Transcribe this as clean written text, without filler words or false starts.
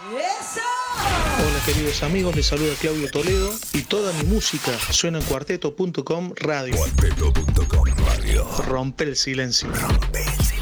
Hola queridos amigos, les saluda Claudio Toledo y toda mi música suena en cuarteto.com radio. Cuarteto.com radio. Rompe el silencio. Rompe el silencio.